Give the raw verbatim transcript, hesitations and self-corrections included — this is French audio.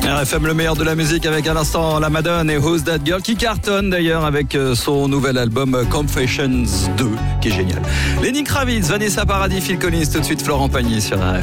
R F M, le meilleur de la musique avec à l'instant la Madone et Who's That Girl qui cartonne d'ailleurs avec son nouvel album Confessions deux qui est génial. Lenny Kravitz, Vanessa Paradis, Phil Collins, tout de suite Florent Pagny sur R F M.